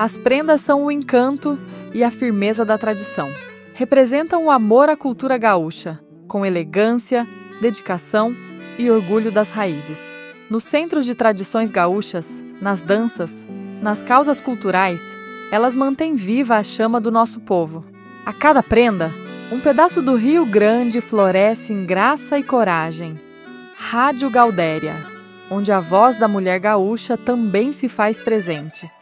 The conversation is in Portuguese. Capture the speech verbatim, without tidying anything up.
As prendas são o encanto e a firmeza da tradição. Representam o amor à cultura gaúcha, com elegância, dedicação e orgulho das raízes. Nos centros de tradições gaúchas, nas danças, nas causas culturais, elas mantêm viva a chama do nosso povo. A cada prenda, um pedaço do Rio Grande floresce em graça e coragem. Rádio Gaudéria, onde a voz da mulher gaúcha também se faz presente.